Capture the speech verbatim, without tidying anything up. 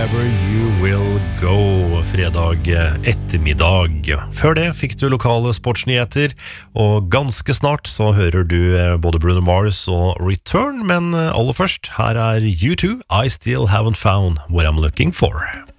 Wherever You Will Go, fredag ettermiddag. Før det fikk du lokale sportsnyheter, og ganske snart så hører du både Bruno Mars og Return, men aller først, her er U two, I Still Haven't Found What I'm Looking For.